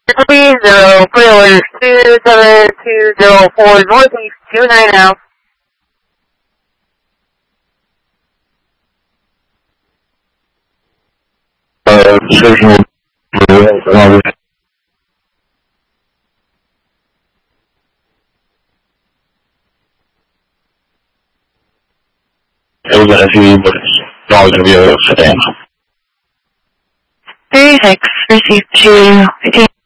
30, Clearwater 27204, Northeast 29 now. Decision it was an SUV, but it's always going to be a sedan. 36, received 2.